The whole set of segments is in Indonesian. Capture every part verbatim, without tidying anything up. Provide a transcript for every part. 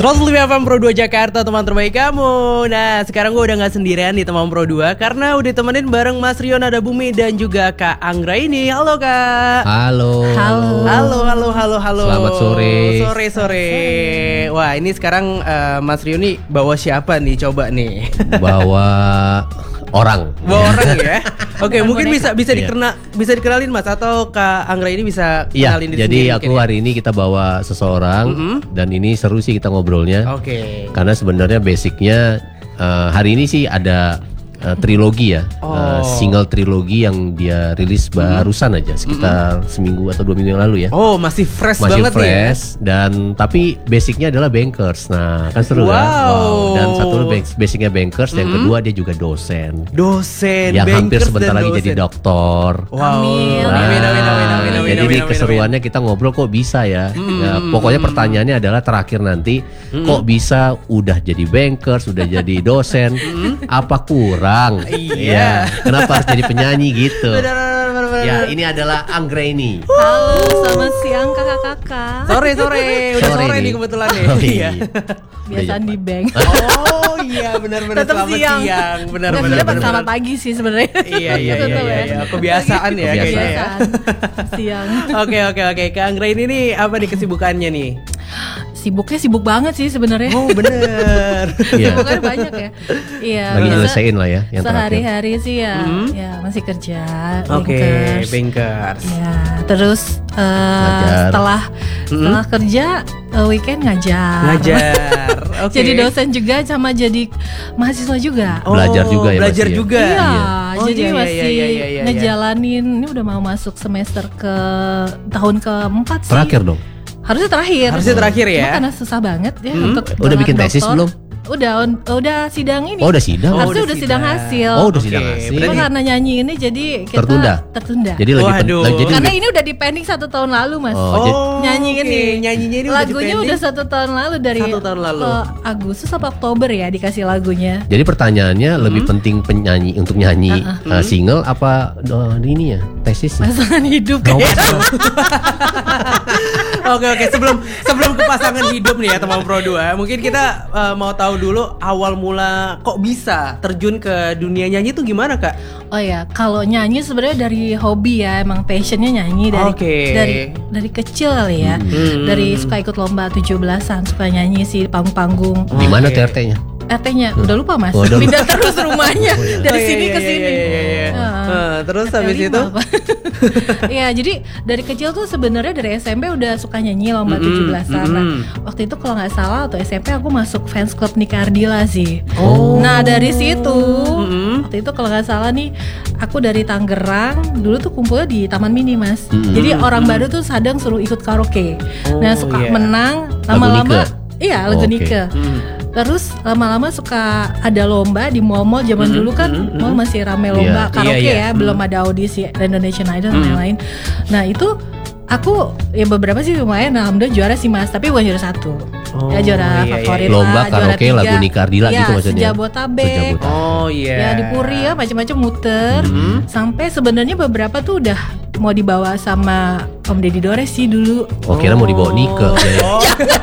seratus lima F M Pro dua Jakarta, teman terbaik kamu. Nah, sekarang gue udah gak sendirian di teman Pro dua, karena udah temenin bareng Mas Rio Nadabumi dan juga Kak Anggra ini. Halo Kak. Halo. Halo. Halo, halo, halo, halo. Selamat sore. Sore, sore. Wah, ini sekarang uh, Mas Rio nih bawa siapa nih? Coba nih. Bawa orang. Bawa orang ya. Oke, okay, mungkin boneka. bisa bisa dikenal bisa dikenalin Mas, atau Kak Anggra ini bisa Iya, kenalin diri jadi sendiri aku mungkin, hari ini kita bawa seseorang Mm-hmm. dan ini seru sih kita ngobrolnya. Oke. Okay. Karena sebenarnya basicnya uh, hari ini sih ada uh, trilogi ya, Oh. uh, single trilogi yang dia rilis barusan aja sekitar seminggu atau dua minggu yang lalu ya. Oh, masih fresh Masih banget nih ya. fresh dan tapi basicnya adalah bankers. Nah, kan seru kan? Wow. Dan satu bas- basicnya bankers, yang kedua dia juga dosen. Dosen, Yang hampir bankers sebentar dan lagi dosen. jadi doktor. Wow. Amin. Nah, Amin, amin, amin, amin, amin, jadi amin, di amin, keseruannya kita ngobrol kok bisa ya. Ya, pokoknya pertanyaannya adalah terakhir nanti kok bisa udah jadi bankers, udah jadi dosen, apa kurang? Iya. Ya, kenapa harus jadi penyanyi gitu? Benar, benar, benar, benar. Ya, ini adalah Anggreni. Halo, selamat siang kakak-kakak. Sore, sore. Udah Sore sore nih. nih kebetulan nih. Oh, Iya. iya. Biasaan di bank. Oh iya, benar-benar Tetap selamat siang. siang. Benar, Nggak, benar, sebenarnya pas benar. selamat pagi sih sebenarnya. Iya, iya, iya, Tetap iya, ya. iya. Kebiasaan ya kayaknya ya. Kebiasaan. Siang. Oke, oke, oke. Kak Anggra ini nih apa nih kesibukannya nih? Sibuknya sibuk banget sih sebenarnya. Oh, bener. Iya. Sibuknya banyak ya. Iya. Lagi biasa nyelesain lah ya yang terakhir. Sehari-hari sih ya, Hmm. ya masih kerja. Oke, bankers. bankers. Ya, terus eh, Ngajar. setelah setelah kerja eh, weekend ngajar. Ngajar. Oke. Jadi dosen juga sama jadi mahasiswa juga. Oh, Belajar juga ya, Belajar masih ya? juga. Iya, Oh, jadi iya, iya, masih iya, iya, iya, iya. ngejalanin. Ini udah mau masuk semester ke tahun keempat sih. Terakhir dong. Harusnya terakhir. Harusnya terakhir ya? Cuma karena susah banget ya Hmm. untuk Udah bikin gelar tesis doktor. belum? Udah, un- udah sidang ini. Oh, udah sidang. Oh, Harusnya udah udah sidang sidang. hasil. Oh, udah Oke, sidang hasil. Cuma berarti- karena nyanyi ini jadi kita Tertunda? tertunda. Jadi lagi pen- Waduh. lagi- jadi Karena lebih- ini udah di pending satu tahun lalu, Mas. Oh, jadi- Nyanyi oke. ini. Nyanyinya ini udah Lagunya dipending. udah satu tahun lalu dari Satu tahun lalu. eh, Agustus apa Oktober ya dikasih lagunya. Jadi pertanyaannya lebih penting penyanyi untuk nyanyi uh, single apa uh, ini ya tesis? Pasangan hidup Oh, kayak. Oke, oke. Sebelum sebelum ke pasangan hidup nih ya teman Pro dua, mungkin kita uh, mau tahu dulu awal mula kok bisa terjun ke dunia nyanyi itu gimana, Kak? Oh ya, kalau nyanyi sebenarnya dari hobi ya, emang passionnya nyanyi dari Oke. dari dari kecil kali ya. Hmm. Dari suka ikut lomba tujuh belasan, suka nyanyi sih panggung-panggung. Di mana Oke. T R T-nya? R T-nya udah lupa, Mas. Oh, udah lupa. Pindah terus rumahnya dari Oh, iya, sini iya, ke iya, sini. iya, iya, iya. Heeh. Nah, terus R T habis lima itu? apa? Ya, jadi dari kecil tuh sebenarnya dari S M P udah suka nyanyi lomba Mm-mm, tujuh belasan. Nah, mm-mm. waktu itu kalau nggak salah atau S M P aku masuk fans club Nika Ardila sih. Oh. Nah, dari situ Mm-mm. waktu itu kalau nggak salah nih aku dari Tangerang dulu tuh kumpulnya di Taman Mini, Mas. Mm-mm. Jadi orang baru tuh sadang suruh ikut karaoke. Nah, Oh, suka iya. menang Lagu lama-lama. Nike? Iya, lagu Oh, oke. Nike. Hmm. Terus lama-lama suka ada lomba di mall-mall zaman Mm-mm, dulu kan mm-mm, mall masih rame lomba Iya, karaoke iya, iya. ya, belum ada audisi Indonesian Idol dan Mm. lain-lain. Nah itu aku ya beberapa sih lumayan, alhamdulillah juara sih Mas, tapi bukan juara satu. Oh, ya juara iya, iya, favorit iya. Lomba lah, juara karaoke tiga. lagu Nika Ardila Iya, gitu maksudnya? Sejabotabek. Sejabotabek. Oh iya. Ya di Puri ya macam-macam muter. Hmm. Sampai sebenarnya beberapa tuh udah mau dibawa sama Om Deddy Dores sih dulu. Oh, kira mau dibawa Nike. Oh.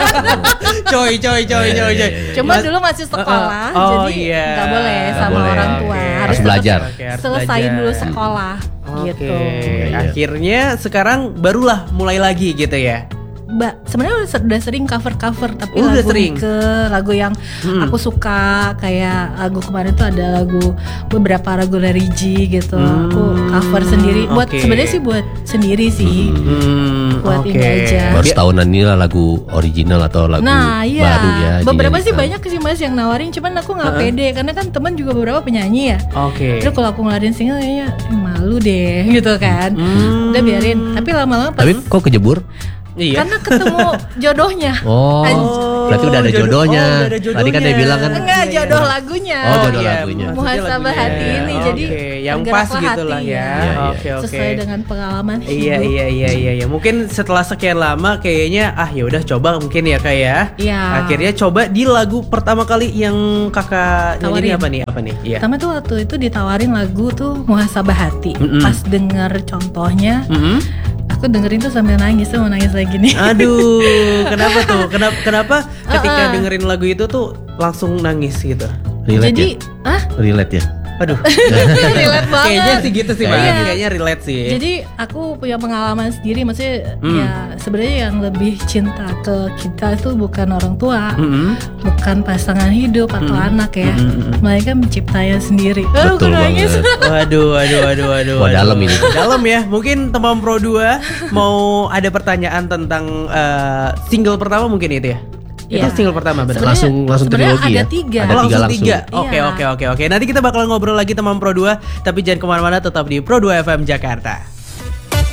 coy, coy, coy, Iya, coy, iya, coy. iya. Cuma Mas- dulu masih sekolah, Uh, uh, oh, jadi iya. nggak boleh Nggak sama boleh, orang oke. tua. Harus tetap belajar. Oke, harus Selesaiin belajar. dulu sekolah Oke, gitu. akhirnya sekarang barulah mulai lagi gitu ya. Mbak, sebenarnya udah, udah sering cover-cover tapi Oh, udah lagu sering? ke lagu yang Hmm. aku suka, kayak lagu kemarin tuh ada lagu beberapa lagu dari G gitu. Hmm, Aku cover sendiri. Buat oke. sebenarnya sih buat sendiri sih. Hmm, Buat oke. ini aja. Baru setahunan ini lah lagu original atau lagu Nah iya, baru ya. beberapa sih dinyanyikan. banyak sih Mas yang nawarin, cuman aku nggak Uh-uh. pede karena kan teman juga beberapa penyanyi ya. Oke. Terus kalau aku ngeluarin single kayaknya eh, malu deh gitu kan. Hmm. Udah biarin. Tapi lama-lama pas Tapi kok kejebur? Iya. karena ketemu jodohnya. Oh, Anj- berarti udah ada jodoh- jodohnya. oh, udah ada Tadi kan dia jodohnya. bilang kan. Enggak, Iya, jodoh iya. lagunya. Oh, jodoh iya, lagunya. maksudnya Muhasabah lagunya. hati ini, jadi Oke, yang tergeraklah pas gitu lah hati ya. ya. Iya, iya. Oke, oke. Sesuai dengan pengalaman hidup. Iya iya iya iya iya. Mungkin setelah sekian lama kayaknya ah ya udah coba mungkin ya Kak ya. Iya. Akhirnya coba di lagu pertama kali yang Kakak nyanyi Tawarin. apa nih? Apa nih? Iya. Pertama tuh waktu itu ditawarin lagu tuh Muhasabah Hati. Mm-mm. Pas denger contohnya, Mm-mm. aku dengerin tuh sambil nangis tuh, mau nangis lagi nih. Aduh, kenapa tuh? Kenapa kenapa ketika dengerin lagu itu tuh langsung nangis gitu? Relate Jadi, ya? ah, Relate ya? Aduh. relate banget. Kayaknya sih gitu sih, Mas. Iya. Kayaknya relate sih. Jadi aku punya pengalaman sendiri, maksudnya Hmm. ya sebenarnya yang lebih cinta ke kita itu bukan orang tua, Mm-mm. bukan pasangan hidup atau Mm-mm. anak ya, Mm-mm. mereka menciptanya sendiri. Betul aku nangis. banget. Waduh, waduh, waduh, waduh. Wah, waduh. dalam ini. Dalam ya. Mungkin teman Pro dua mau ada pertanyaan tentang eh, single pertama mungkin itu ya? Itu Iya. single pertama benar. Sebenarnya- Langsung langsung sebenarnya trilogi ada ya? tiga. Ada Oh, tiga langsung langsung. tiga. Oke, Iya. oke, oke, oke. Nanti kita bakal ngobrol lagi teman Pro dua, tapi jangan kemana-mana, tetap di Pro dua F M Jakarta.